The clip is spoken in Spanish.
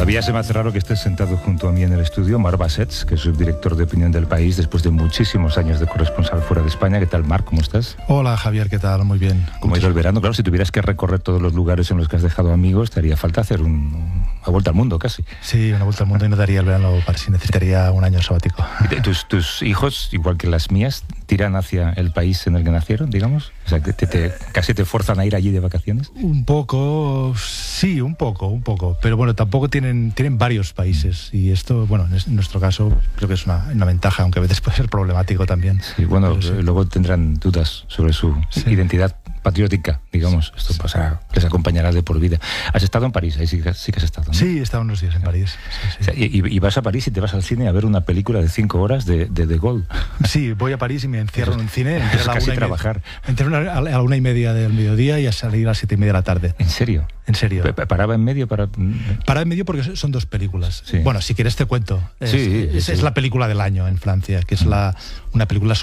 Todavía se me hace raro que estés sentado junto a mí en el estudio, Marc Bassets, que es subdirector de opinión del País, después de muchísimos años de corresponsal fuera de España. ¿Qué tal, Marc? ¿Cómo estás? Hola, Javier, ¿qué tal? Muy bien. ¿Cómo ha ido el verano? Claro, si tuvieras que recorrer todos los lugares en los que has dejado amigos, te haría falta hacer una vuelta al mundo, casi. Sí, una vuelta al mundo, y no daría el verano para sí, necesitaría un año sabático. ¿Tus hijos, igual que las mías, tiran hacia el país en el que nacieron, digamos? O sea, ¿casi te fuerzan a ir allí de vacaciones? Un poco, sí, un poco. Pero bueno, tampoco tienen varios países. Y esto, bueno, en nuestro caso, creo que es una ventaja, aunque a veces puede ser problemático también. Sí, bueno, sí. Luego tendrán dudas sobre su identidad patriótica, digamos. Esto les acompañará de por vida. ¿Has estado en París? Ahí sí que has estado, ¿no? Sí, he estado unos días en París. Sí. O sea, y vas a París y te vas al cine a ver una película de 5 horas de Gaulle. Sí, voy a París y me encierro en un cine. Es casi trabajar. Entré a la 1:30 del mediodía y a salir a las 7:30 de la tarde. ¿En serio? En serio. ¿Paraba en medio para...? Paraba en medio porque son 2 películas. Sí. Bueno, si quieres te cuento. Es la película del año en Francia, que es una película